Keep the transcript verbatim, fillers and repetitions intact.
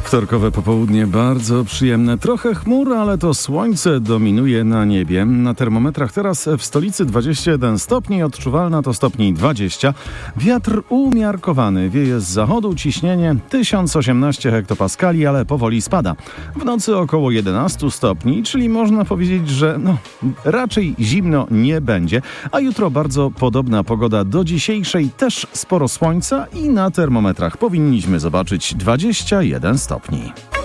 Wtorkowe popołudnie bardzo przyjemne. Trochę chmur, ale to słońce dominuje na niebie. Na termometrach teraz w stolicy dwadzieścia jeden stopni, odczuwalna to stopni dwadzieścia. Wiatr umiarkowany, wieje z zachodu, ciśnienie tysiąc osiemnaście hektopaskali, ale powoli spada. W nocy około jedenaście stopni, czyli można powiedzieć, że no, raczej zimno nie będzie. A jutro bardzo podobna pogoda do dzisiejszej, też sporo słońca i na termometrach powinniśmy zobaczyć dwadzieścia jeden stopni.